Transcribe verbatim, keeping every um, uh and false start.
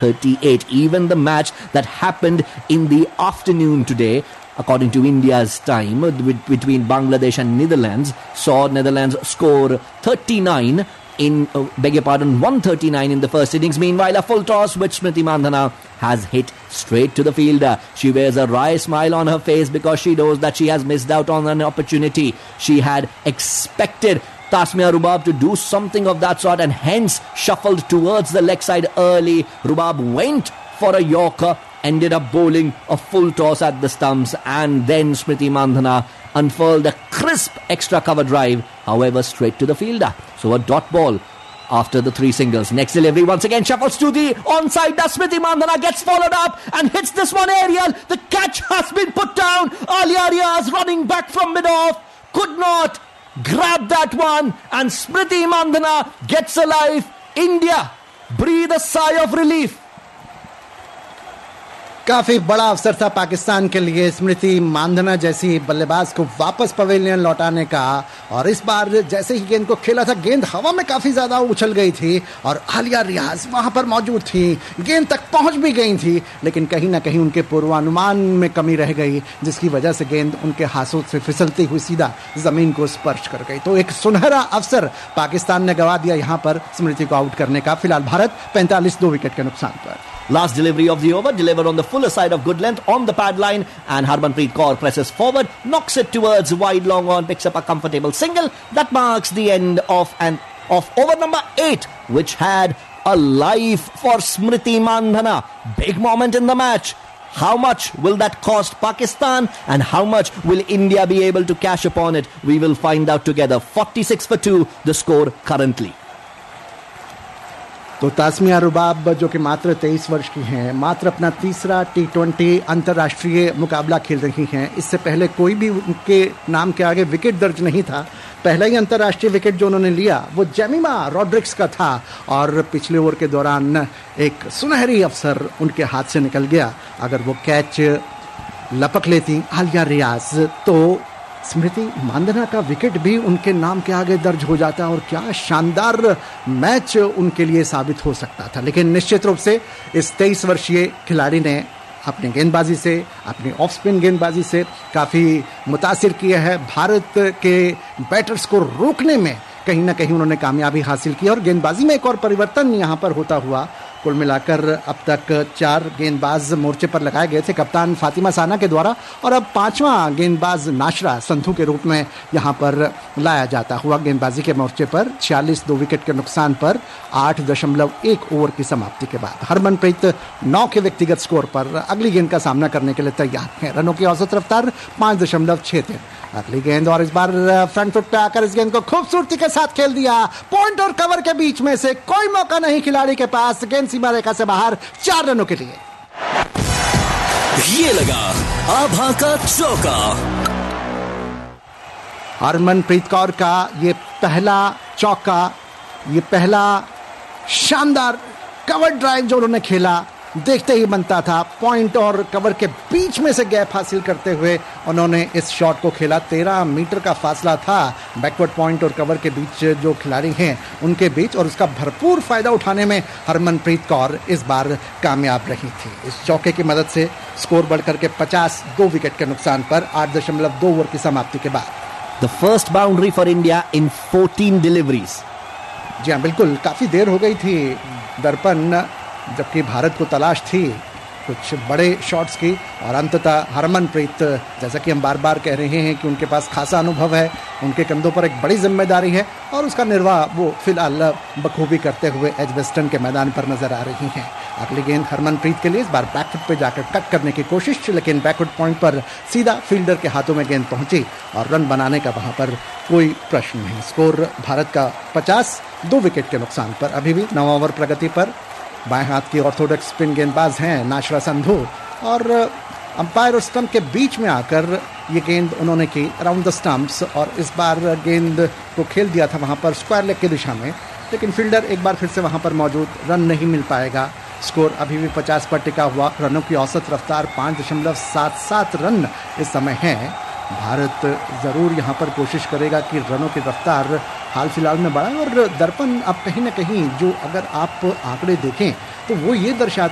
thirty-eight. Even the match that happened in the afternoon today, according to India's time, between Bangladesh and Netherlands, saw Netherlands score thirty-nine in, uh, beg your pardon, one thirty-nine in the first innings. Meanwhile, a full toss which Smriti Mandhana has hit straight to the fielder. She wears a wry smile on her face because she knows that she has missed out on an opportunity. She had expected Tasmia Rubab to do something of that sort and hence shuffled towards the leg side early. Rubab went for a Yorker, ended up bowling a full toss at the stumps, and then Smriti Mandhana unfurled a crisp extra cover drive, however straight to the fielder. So a dot ball after the three singles. Next delivery once again shuffles to the onside. Does Smriti Mandhana gets followed up and hits this one aerial. The catch has been put down. Alia Riaz running back from mid-off could not grab that one, and Smriti Mandhana gets alive. India breathe a sigh of relief. काफी बड़ा अवसर था पाकिस्तान के लिए स्मृति मांधना जैसी बल्लेबाज को वापस पवेलियन लौटाने का, और इस बार जैसे ही गेंद को खेला था गेंद हवा में काफी ज्यादा उछल गई थी और आलिया रियाज वहां पर मौजूद थी, गेंद तक पहुंच भी गई थी, लेकिन कहीं ना कहीं उनके पूर्वानुमान में कमी रह गई जिसकी वजह से गेंद उनके हाथों से फिसलती हुई सीधा जमीन को स्पर्श कर गई। तो एक सुनहरा अवसर पाकिस्तान ने गवा दिया यहां पर स्मृति को आउट करने का। फिलहाल भारत पैंतालीस दो विकेट के नुकसान पर। Last delivery of the over, delivered on the fuller side of good length on the pad line, and Harmanpreet Kaur presses forward, knocks it towards wide long on, picks up a comfortable single. That marks the end of an of over number eight, which had a life for Smriti Mandhana. Big moment in the match. How much will that cost Pakistan, and how much will India be able to cash upon it? We will find out together. forty-six for two, the score currently. तो तास्मिया रुबाब जो कि मात्र तेईस वर्ष की हैं, मात्र अपना तीसरा टी ट्वेंटी अंतर्राष्ट्रीय मुकाबला खेल रही हैं। इससे पहले कोई भी उनके नाम के आगे विकेट दर्ज नहीं था। पहला ही अंतर्राष्ट्रीय विकेट जो उन्होंने लिया वो जेमिमा रॉड्रिक्स का था, और पिछले ओवर के दौरान एक सुनहरी अवसर उनके हाथ से निकल गया। अगर वो कैच लपक लेती आलिया रियाज तो स्मृति मांधना का विकेट भी उनके नाम के आगे दर्ज हो जाता, और क्या शानदार मैच उनके लिए साबित हो सकता था। लेकिन निश्चित रूप से इस तेईस वर्षीय खिलाड़ी ने अपनी गेंदबाजी से, अपनी ऑफ स्पिन गेंदबाजी से काफ़ी मुतासिर किया है। भारत के बैटर्स को रोकने में कहीं ना कहीं उन्होंने कामयाबी हासिल की, और गेंदबाजी में एक और परिवर्तन यहाँ पर होता हुआ कुल मिलाकर अब तक चार गेंदबाज मोर्चे पर लगाए गए थे कप्तान फातिमा साना के द्वारा, और अब पांचवा गेंदबाज नाशरा संधू के रूप में यहां पर लाया जाता हुआ गेंदबाजी के मोर्चे पर छियालीस दो विकेट के नुकसान पर आठ दशमलव एक ओवर की समाप्ति के बाद हरमनप्रीत नौ के व्यक्तिगत स्कोर पर अगली गेंद का सामना करने के लिए तैयार है। रनों की औसत रफ्तार पांच दशमलव छह थे। अगली गेंद, और इस बार फ्रंट फुट पे आकर इस गेंद को खूबसूरती के साथ खेल दिया। पॉइंट और कवर के बीच में से कोई मौका नहीं खिलाड़ी के पास, गेंद सीमा रेखा से बाहर, चार रनों के लिए। ये लगा आभा का चौका। हरमनप्रीत कौर का ये पहला चौका, ये पहला शानदार कवर ड्राइव जो उन्होंने खेला, देखते ही बनता था। पॉइंट और कवर के बीच में से गैप हासिल करते हुए उन्होंने इस शॉट को खेला। तेरह मीटर का फासला था बैकवर्ड पॉइंट और कवर के बीच जो खिलाड़ी हैं उनके बीच, और उसका भरपूर फायदा उठाने में हरमनप्रीत कौर इस बार कामयाब रही थी। इस चौके की मदद से स्कोर बढ़कर के पचास दो विकेट के नुकसान पर आठ दशमलव दो ओवर की समाप्ति के बाद। The first boundary for India in fourteen deliveries. जी हाँ, बिल्कुल, काफी देर हो गई थी दर्पण, जबकि भारत को तलाश थी कुछ बड़े शॉट्स की, और अंततः हरमनप्रीत, जैसा कि हम बार बार कह रहे हैं कि उनके पास खासा अनुभव है, उनके कंधों पर एक बड़ी जिम्मेदारी है, और उसका निर्वाह वो फिलहाल बखूबी करते हुए एजबेस्टन के मैदान पर नजर आ रही हैं। अगली गेंद हरमनप्रीत के लिए इस बार बैकफुट पे जाकर कट करने की कोशिश, लेकिन बैकवर्ड पॉइंट पर सीधा फील्डर के हाथों में गेंद पहुंची, और रन बनाने का वहां पर कोई प्रश्न नहीं। स्कोर भारत का पचास दो विकेट के नुकसान पर। अभी भी नौ ओवर प्रगति पर। बाएं हाथ की ऑर्थोडॉक्स स्पिन गेंदबाज हैं नाशरा संधू, और अंपायर और स्टंप के बीच में आकर ये गेंद उन्होंने की अराउंड द स्टंप्स, और इस बार गेंद को खेल दिया था वहां पर स्क्वायर लेग की दिशा में, लेकिन फील्डर एक बार फिर से वहां पर मौजूद, रन नहीं मिल पाएगा। स्कोर अभी भी पचास पर टिका हुआ। रनों की औसत रफ्तार पाँच दशमलव सात सात रन इस समय है। भारत ज़रूर यहाँ पर कोशिश करेगा कि रनों की रफ्तार हाल फिलहाल में बढ़ाए, और दर्पण अब कहीं ना कहीं जो अगर आप आंकड़े देखें तो वो ये दर्शाते